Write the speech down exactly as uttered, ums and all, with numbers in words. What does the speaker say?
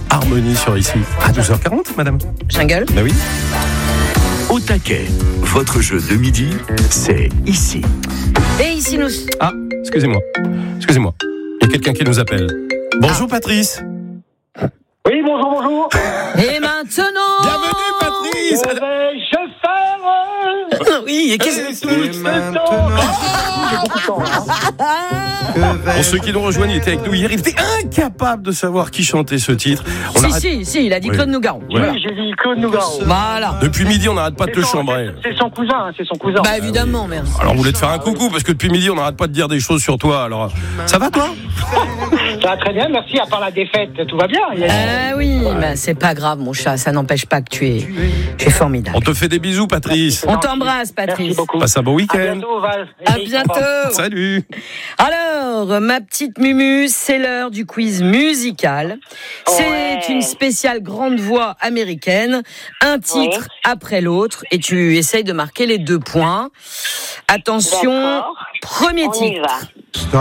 Harmonie sur ici. À douze heures quarante, madame. Jungle. Bah oui. Au taquet, votre jeu de midi, c'est ici. Et ici, nous... Ah, excusez-moi. Excusez-moi. Il y a quelqu'un qui nous appelle. Bonjour, Patrice. Oui, bonjour, bonjour. Et maintenant... Bienvenue, Patrice. Que vais-je faire? Oui, et qu'est-ce que... Et maintenant... J'ai beaucoup de temps, hein. Pour ceux qui nous rejoignent, il était avec nous hier. Il était incapable de savoir qui chantait ce titre. On Si, arrête- si, si, il a dit Oui. Claude Nougaro. Ouais. Oui, j'ai dit Claude Nougaro. Voilà. Depuis midi, on n'arrête pas de te C'est son- chambrer. C'est c'est son cousin, hein, c'est son cousin. Bah évidemment, merde. Alors, on voulait te faire un coucou parce que depuis midi, on n'arrête pas de dire des choses sur toi. Alors, ça va, toi? Ça va très bien, merci. À part la défaite, tout va bien. Il y a- Ah oui, bah, c'est pas grave, mon chat, ça n'empêche pas que tu es, tu es formidable. On te fait des bisous, Patrice. On t'embrasse, Merci Patrice. beaucoup. Passe un bon À week-end. bientôt, Val. À Et- bientôt. Salut. Alors, ma petite Mumu, c'est l'heure du quiz musical. C'est Ouais. une spéciale grande voix américaine, un titre après l'autre, et tu essayes de marquer les deux points. Attention, D'accord. premier On y titre. va.